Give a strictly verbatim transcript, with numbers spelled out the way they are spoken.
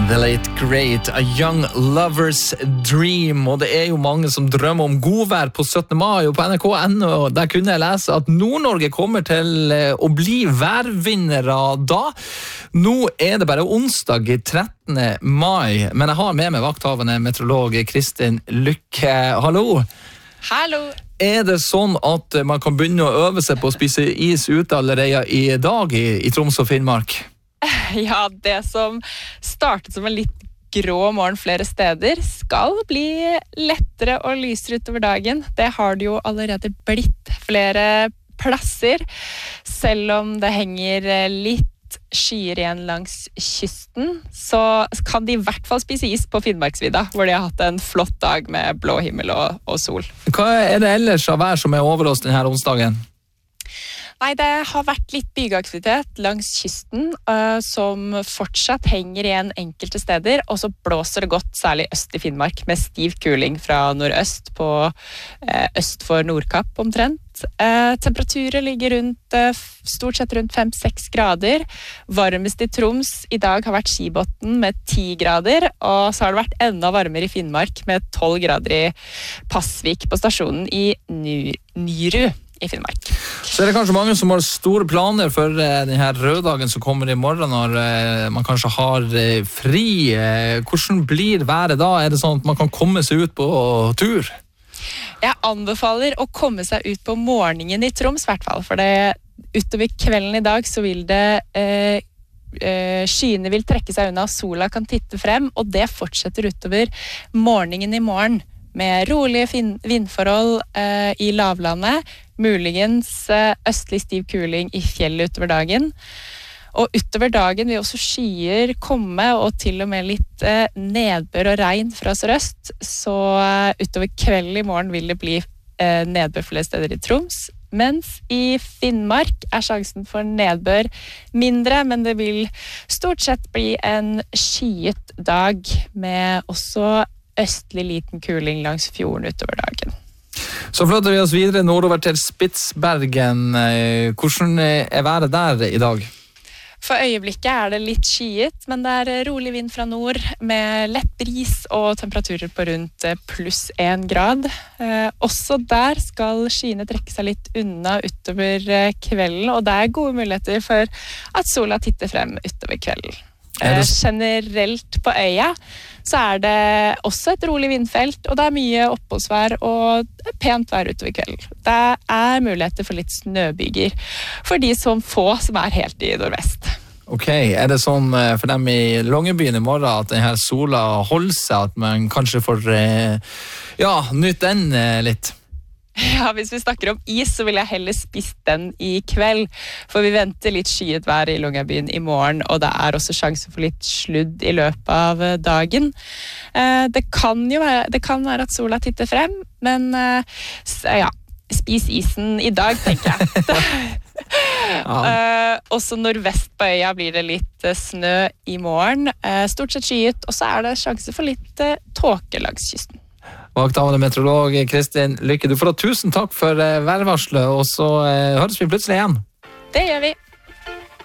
The Late Great, A Young Lover's Dream. Og det er jo mange som drømmer om godvær på syttende mai, og på N R K punkt N O der kunne jeg lese at Nord-Norge kommer til å bli værvinnere da. Nå er det bare onsdag trettende mai, men jeg har med meg vakthavende meteorolog Kristin Lykke. Hallo! Hallo! Er det sånn at man kan begynne å øve seg på å spise is ute allerede i dag i, i Troms og Finnmark? Ja, det som startet som en litt grå morgen flere steder skal bli lettere og lysere utover dagen. Det har det jo allerede blitt flere plasser, selv om det henger litt skyer igjen langs kysten, så kan de i hvert fall spise is på Finnmarksvidda, hvor de har hatt en flott dag med blå himmel og, og sol. Hva er det ellers av vær som er over oss denne onsdagen? Nei, det har vært litt bygeaktivitet langs kysten, uh, som fortsatt henger igjen enkelte steder, og så blåser det godt, særlig øst i Finnmark, med stiv kuling fra nordøst på uh, øst for Nordkapp omtrent. Uh, temperaturer ligger rundt, uh, stort sett rundt fem til seks grader. Varmest i Troms i dag har vært Skibotn med ti grader, og så har det vært enda varmere i Finnmark med tolv grader i Passvik på stasjonen i Ny- Nyru i Finnmark. Så er det kanskje mange som har store planer for uh, denne røddagen som kommer i morgen, når uh, man kanskje har uh, fri. Uh, hvordan blir været da? Er det sånn at man kan komme seg ut på tur? Jeg anbefaler å komme seg ut på morgenen i Troms, i hvert fall, for det, utover kvelden i dag så vil det uh, uh, skyene vil trekke seg unna, sola kan titte frem, og det fortsetter utover morgenen i morgen, med rolige fin- vindforhold uh, i lavlandet, muligens uh, østlig stiv kuling i fjellet utover dagen. Og utover dagen vil også skyer komme, og til og med litt uh, nedbør og regn fra sørøst. Så uh, utover kvelden i morgen vil det bli uh, nedbør flere steder i Troms. Mens i Finnmark er sjansen for nedbør mindre, men det vil stort sett bli en skyet dag med også østlig liten kuling langs fjorden utover dagen. Så flytter vi oss videre nordover til Spitsbergen. Hvordan er været der i dag? For øyeblikket er det litt skyet, men det er rolig vind fra nord med lett bris og temperaturer på rundt pluss en grad. Eh, også der skal skyene trekke seg litt unna utover kvelden, og det er gode muligheter for at sola titter frem utover kvelden. Eh, generelt på øya så er det også et rolig vindfelt, og det er mye oppholdsvær og pent vær utover kvelden. Det er muligheter for litt snøbyger for de som få som er helt i nordvest. Ok, er det sånn for dem i Longyearbyen i morgen at denne sola holder seg, at man kanskje får ja, nytt den litt? Ja, hvis vi snakker om is, så vil jeg heller spise den i kveld, for vi venter litt skyet vær i Longyearbyen i morgen, og det er også sjanse for litt sludd i løpet av dagen. Det kan jo være, det kan være at sola titter frem, men ja, spis isen i dag, tenker jeg. Ja. Uh, også nordvest på øya blir det litt uh, snø i morgen, uh, stort sett skyet, og så er det sjanse for litt uh, tåke langs kysten. Vakthavende meteorolog Kristin Lykke, du får da tusen takk for uh, værvarslet, og så uh, høres vi plutselig igjen. Det gjør vi.